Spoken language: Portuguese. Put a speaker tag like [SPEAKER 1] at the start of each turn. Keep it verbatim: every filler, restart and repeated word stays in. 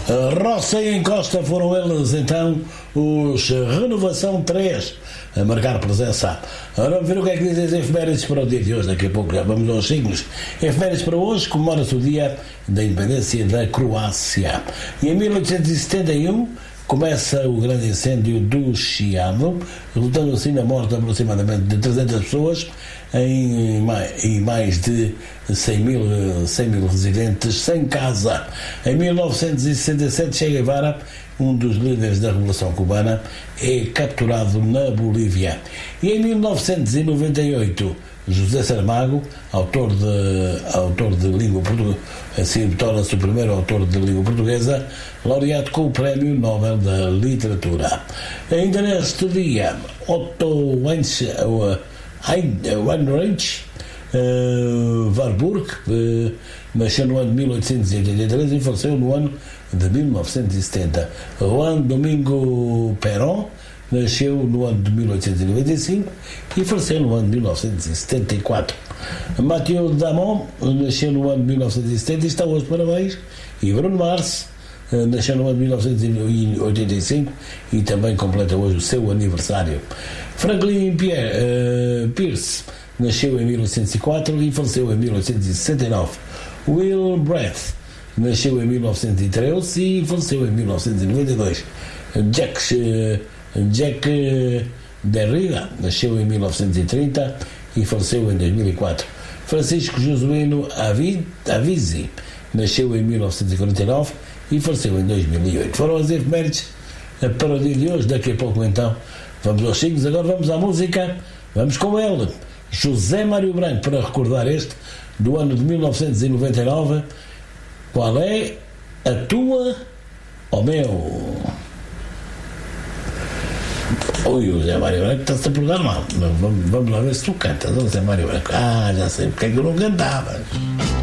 [SPEAKER 1] Roça e Encosta foram eles então os Renovação três a marcar presença. Agora vamos ver o que é que dizem as efemérides para o dia de hoje. Daqui a pouco já vamos aos signos. Efemérides para hoje: comemora-se o dia da independência da Croácia. E em mil oitocentos e setenta e um começa o grande incêndio do Chiado, resultando assim na morte de aproximadamente de trezentas pessoas em, em mais de cem mil, cem mil residentes sem casa. Em mil novecentos e sessenta e sete, Che Guevara, um dos líderes da Revolução Cubana, é capturado na Bolívia. E em mil novecentos e noventa e oito, José Saramago, autor de, autor de língua portuguesa, assim torna-se o primeiro autor de língua portuguesa, laureado com o Prémio Nobel da Literatura. Ainda neste dia, Otto Heinrich uh, Warburg uh, nasceu no ano de mil oitocentos e oitenta e três e faleceu no ano de mil novecentos e setenta. Juan Domingo Perón nasceu no ano de mil oitocentos e noventa e cinco e faleceu no ano de mil novecentos e setenta e quatro. Mathieu Damon nasceu no ano de mil novecentos e setenta e está hoje parabéns. E Bruno Mars nasceu no ano de mil novecentos e oitenta e cinco e também completa hoje o seu aniversário. Franklin Pierre, uh, Pierce nasceu em mil oitocentos e quatro e faleceu em mil oitocentos e sessenta e nove. Will Brett nasceu em mil novecentos e treze e faleceu em mil novecentos e noventa e dois. Jack, uh, Jack uh, Derrida nasceu em mil novecentos e trinta e faleceu em dois mil e quatro. Francisco Josuino Avisi nasceu em mil novecentos e quarenta e nove e faleceu em dois mil e oito. Foram as efemérides para o dia de hoje. Daqui a pouco então vamos aos signos. Agora vamos à música. Vamos com ele, José Mário Branco, para recordar este do ano de mil novecentos e noventa e nove. Qual é a tua ou meu? Oi, o José Mário Branco está-se a portar mal. Vamos, vamos lá ver se tu cantas, o José Mário Branco. Ah, já sei porque é que eu não cantava.